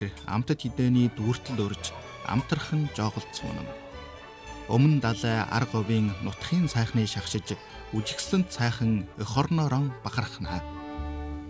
амтд хідээний дүүртэл урж амтрах нь жооголцсон юм. Өмнө далай арга говийн нутгийн цайхны шахшиж үжигслэнт цайхан эх орноорон бахархна.